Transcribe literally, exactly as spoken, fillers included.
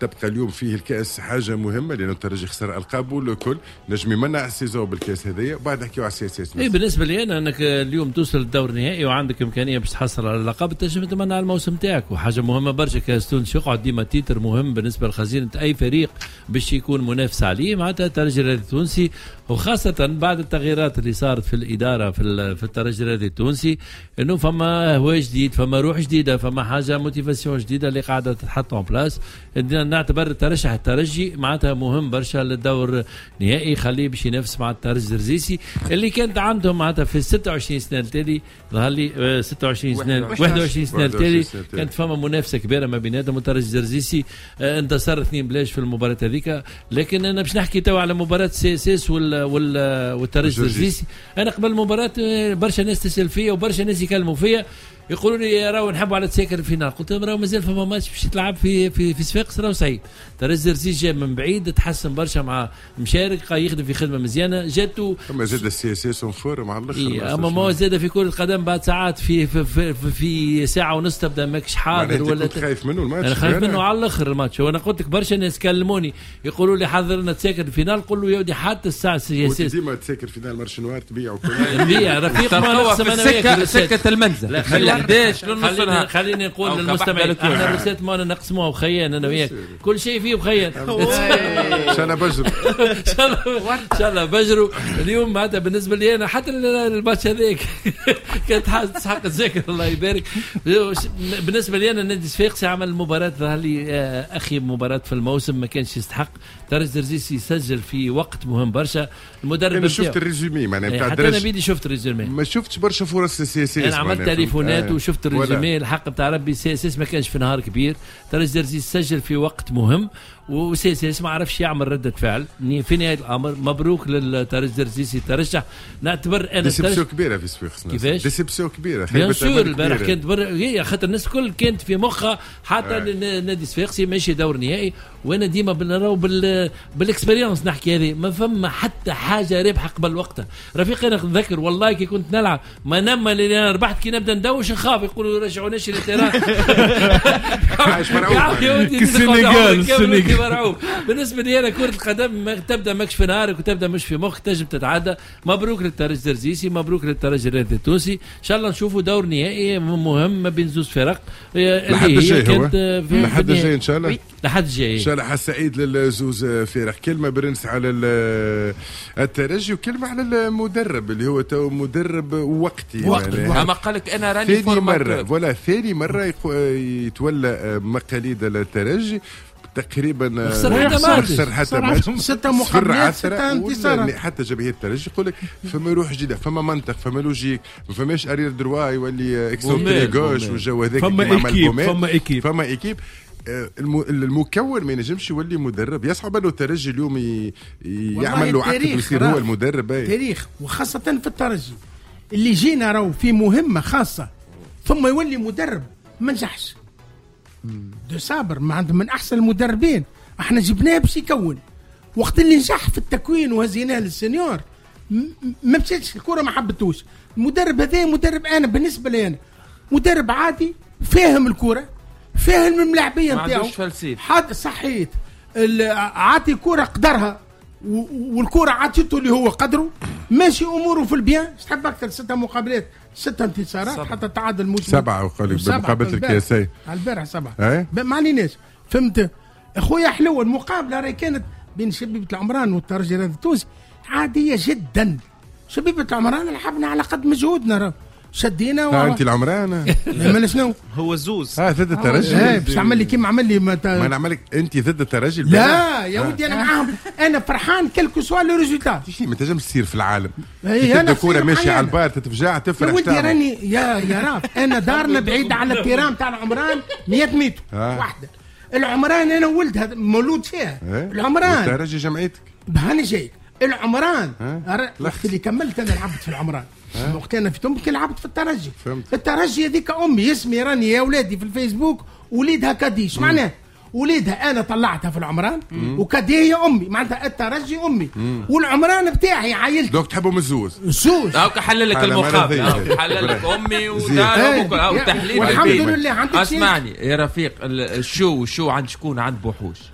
تبقى اليوم فيه الكاس حاجه مهمه لانه الترجي خسر القابه الكل نجم يمنع السيزون بالكاس هذايا وبعد نحكيو على السياسات. اي بالنسبه لي انا انك اليوم توصل للدور النهائي وعندك امكانيه باش تحصل على اللقب تنجم تمنع الموسم تاعك وحاجه مهمه برشا. كاس تونس يقعد ديما تيتر مهم بالنسبه لخزينه اي فريق باش يكون منافس عليه معناتها الترجي التونسي، وخاصه بعد التغييرات اللي صارت في الاداره في في الترجي التونسي انه فما هواء جديد، فما روح جديده، فما حاجه موتيفاسيون جديده اللي قاعده تتحط اون بلاس. نعتبر ترشح الترجي معناتها مهم برشا للدور النهائي، خليه باش ينافس مع الترجي الرزيسي اللي كانت عندهم معناتها في ستة وعشرين سنه التالي ظهر لي ستة وعشرين سنه واحد وعشرين سنه التالي كانت فما منافسه كبيره ما بيناتهم والترجي الرزيسي انتصر اثنين بلاش في المباراه هذيك. لكن انا باش نحكي تو على مباراه سي اس اس وال وال والترجي الرزيسي. انا قبل المباراه برشا ناس تسال فيا وبرشا ناس يكلموا فيا يقولوا لي راهو نحبوا على تساكر الفينال، قلت لهم راهو مازال فما ماتش باش يتلعب في في في صفاقس راهو صعيب. ترجي الرزيسي جا من بعيد تحسن برشا مع مشارك يخدم في خدمه مزيانه جاتو. اما زاد السي اس اس فور مع الاخر إيه اما ما زاد في كره القدم بعد ساعات في في, في, في, في ساعه ونص تبدا ماكش حاضر ولا كنت خايف منه الماتش. انا خايف منه على الاخر الماتش. وانا قلت لك برشا ناس كلموني يقولوا لي حضر لنا تساكر الفينال، نقول له يا ودي حتى الساعه السي اس اس ديما تساكر فينال مارش نوار تبيع وكل تبيع رفيق ما نقسم انا وياك سكه المنزل من احداش خليني خليني نقول للمستمعين احنا الرسالة ما نقسموها وخيان انا وياك كل شيء فيه وخيان ان شاء الله بجروا ان شاء الله بجروا اليوم. معناتها بالنسبه لي انا حتى الماتش هذاك كانت تسحق الذاكره الله يبارك. بالنسبه لي انا نادي صفاقسي عمل مباراه ظهر لي اخي مباراه في الموسم ما كانش يستحق. ترجي الرزيسي سجل في وقت مهم برشا. المدرب انا شفت الريزومي معناها بتاع الدرجه حتى انا بيدي شفت الريزومي ما شفتش برشا فرص السياسيه. انا عملت تليفونات آه. وشفت الريزومي الحق بتاع ربي سي اس اس ما كانش في نهار كبير. ترجي الرزيسي سجل في وقت مهم وسي اس اس ما عرفش يعمل ردة فعل. في نهاية الأمر مبروك للترجي الرزيسي ترشح. نعتبر أنا ديسبسيون كبيرة في صفاقس. كيفاش؟ ديسبسيون كبيرة. بيان سور البارح كانت بر... هي خاطر الناس الكل كانت في مخها حتى آه. نادي صفاقسي ماشي دور نهائي. وأنا ديما بنراو بال بالإكسبيرينس نحكي هذه ما فما حتى حاجة ربحة قبل وقتها. رفيق أنا أتذكر والله كي كنت نلعب ما نما اللي أنا ربحت كي نبدأ ندوش نخاف يقولوا رجعوناش للتيران. عايش مرعوب. السنغال السنغال مرعوب. بالنسبه لي انا كره القدم تبدا ماكش في نهارك وتبدا مش في مخك تنجم تتعدى. مبروك للترجي الرزيسي مبروك للترجي التونسي. ان شاء الله نشوفوا دور نهائي مهم ما بين زوج فرق لحد الجاي لحد الجاي ان شاء الله لحد الجاي ان شاء الله. سعيد للزوز فرق. كلمه برنس على الترجي وكلمه على المدرب اللي هو تو مدرب وقتي وقت يعني اما قال لك انا راني ثاني مره ولا ثاني مره يتولى مقاليد الترجي تقريبا خسر حتى ماتش ستة مقابلات ستة انتصارات. حتى جماهير الترجي يقول لك فما روح جديده فما منطق فما لوجيك ما فماش ارير دروا يولي اكسونتري غوش والجو هذاك فما ايكيب فما ايكيب فما ايكيب المكون ما ينجمش يولي مدرب. يصعب انه الترجي اليوم يعمل له عقد ويصير هو المدرب. تاريخ وخاصه في الترجي اللي جينا راهو في مهمه خاصه ثم يولي مدرب ما نجحش. دو صابر ما عنده من احسن المدربين احنا جبناه باش يكون. وقت اللي نجح في التكوين وهزيناه للسنيور ما مشاتش الكره ما حبتوش. المدرب هذا مدرب انا بالنسبه لي انا مدرب عادي فاهم الكره فاهم الملاعبيه نتاعو حد صحيت عاطي كره قدرها والكره عطيته اللي هو قدره ماشي اموره في البيان. تحب اكثر ستة مقابلات ستة انتصارات حتى تعادل موسم سبعة وقال بمقابله الكاسي البارح سبعة ما عليناش فهمت اخويا. حلوه المقابله راهي كانت بين شبيبه العمران والترجي التونسي عاديه جدا. شبيبه العمران لعبنا على قد مجهودنا راه شدينا و... انت العمران ما شنو هو الزوز اه ضد الترجي اه باش تعمل لي كيما عمل لي ما, ت... ما نعملك انت ضد الترجي لا يا ودي انا معاهم انا فرحان كلكو سوا لو ريزولتا. ما تنجمش تصير في العالم انا كوره ماشيه على البار تتفجع تفرح. يا ودي راني يا يا راف انا دارنا بعيد على التيران تاع العمران مية متر آه. واحده. العمران انا ولد هذا مولود فيها آه. العمران الترجي جمعيتك بهاني جاي العمران آه. وقت اللي كملت انا لعبت في العمران آه. وقت انا في تمك لعبت في الترجي. فهمت. الترجي هذيك امي اسمي راني يا اولادي في الفيسبوك وليدها كديش معناه وليدها انا طلعتها في العمران وكدي هي امي معناتها الترجي امي مم. والعمران بتاعي عائلتي. دوك تحبوا من الزوز الزوز هاك حلل لك المقابله حلل لك امي ودار او تحليل والحمد لله. اسمعني يا رفيق الشو الشو عند شكون؟ عند بوحوش